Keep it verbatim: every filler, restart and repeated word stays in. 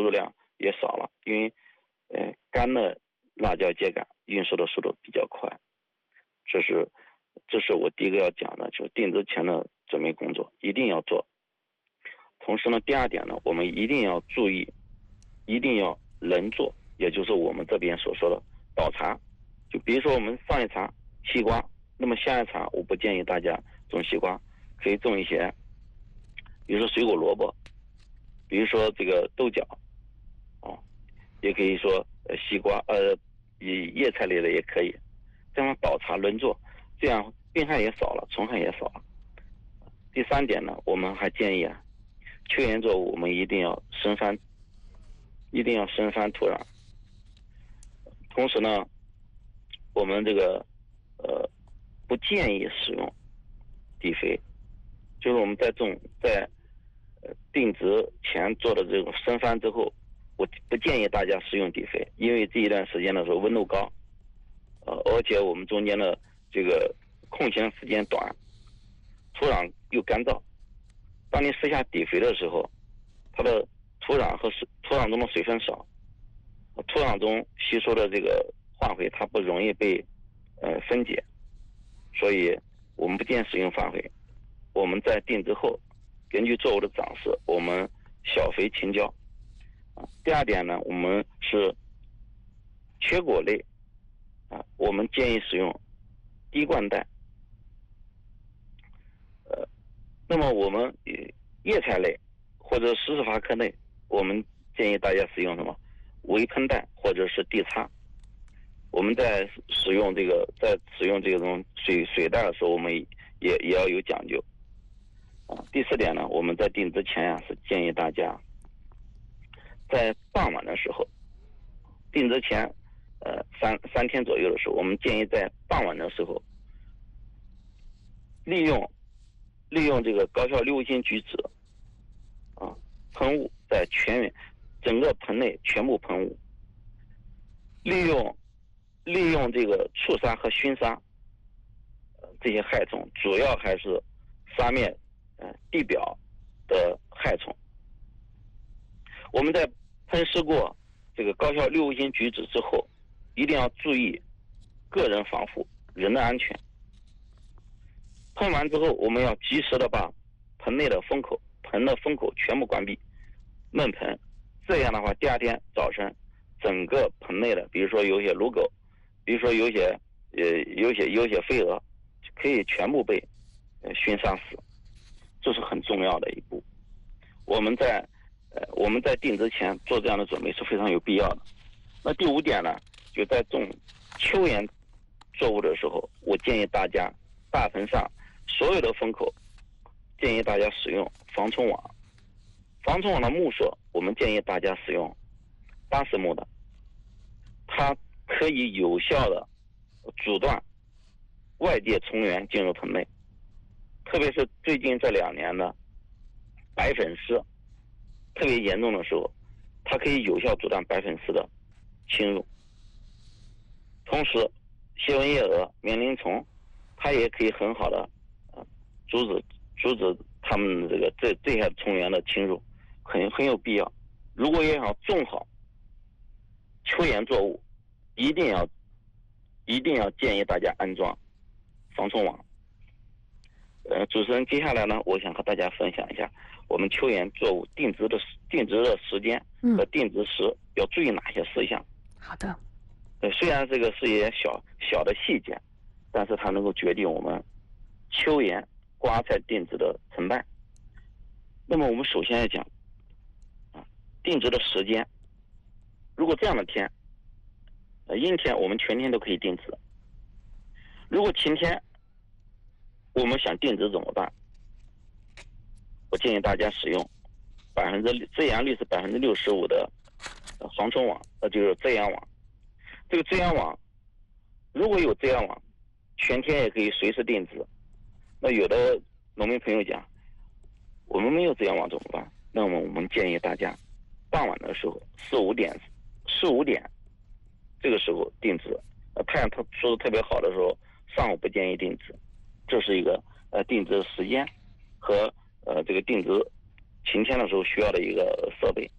入量也少了，因为呃干的辣椒秸秆运输的速度比较快。这是这是我第一个要讲的，就是定植前的准备工作一定要做。同时呢，第二点呢，我们一定要注意，一定要能做，也就是我们这边所说的倒茬。就比如说我们上一茬西瓜，那么下一茬我不建议大家种西瓜，可以种一些，比如说水果萝卜，比如说这个豆角，啊，也可以说呃西瓜，呃，以叶菜类的也可以，这样倒茬轮作，这样病害也少了，虫害也少了。第三点呢，我们还建议啊，秋园作物我们一定要深翻，一定要深翻土壤。同时呢，我们这个呃不建议使用地肥，就是我们在种在呃定植前做的这种深翻之后，我不建议大家使用地肥，因为这一段时间的时候温度高，呃，而且我们中间的这个空闲时间短，土壤又干燥。当你施下底肥的时候，它的土壤和水土壤中的水分少，土壤中吸收的这个化肥它不容易被呃分解，所以我们不建议使用化肥。我们在定植后，根据作物的长势，我们小肥勤浇。啊，第二点呢，我们是缺果类啊，我们建议使用滴灌袋。呃，那么我们叶菜类或者十字花科类，我们建议大家使用什么微喷袋或者是地擦。我们在使用这个在使用这种水水袋的时候，我们也也要有讲究。啊，第四点呢，我们在定植前呀、啊、是建议大家在傍晚的时候，定植前呃三三天左右的时候，我们建议在傍晚的时候利用利用这个高效六星菊酯啊喷雾，在全整个盆内全部喷雾，利用利用这个促杀和熏杀、呃、这些害虫，主要还是杀灭呃地表的害虫。我们在喷施过这个高效六星菊酯之后，一定要注意个人防护，人的安全。喷完之后，我们要及时的把盆内的封口盆的封口全部关闭，闷盆。这样的话，第二天早晨整个盆内的，比如说有些乳狗，比如说有些呃有些有些飞蛾，可以全部被呃熏杀死。这是很重要的一步。我们在呃我们在定植前做这样的准备是非常有必要的。那第五点呢，就在种秋园作物的时候，我建议大家大盆上所有的封口建议大家使用防虫网。防虫网的木索我们建议大家使用八十木的，它可以有效的阻断外界虫源进入盆内，特别是最近这两年的白粉虱特别严重的时候，它可以有效阻断白粉虱的侵入。同时斜纹叶蛾、棉铃虫，它也可以很好的呃阻止阻止它们这个这这些虫源的侵入，很很有必要。如果要想种好秋园作物，一定要一定要建议大家安装防虫网。呃，主持人，接下来呢，我想和大家分享一下我们秋园作物定植的定植的时间和定植时要注意哪些事项。 嗯、好的。 呃，虽然这个是一些小小的细节，但是它能够决定我们秋园瓜菜定植的成败。那么我们首先要讲啊，定植的时间。如果这样的天，呃，阴天我们全天都可以定植。如果晴天，我们想定植怎么办？我建议大家使用百分之遮阳率是百分之六十五的防虫网，那就是遮阳网。这个遮阳网如果有遮阳网，全天也可以随时定植。那有的农民朋友讲，我们没有遮阳网怎么办？那么我们建议大家傍晚的时候四五点四五点这个时候定植。呃，太阳特说的特别好的时候，上午不建议定植。这是一个呃定植时间和呃这个定植晴天的时候需要的一个设备。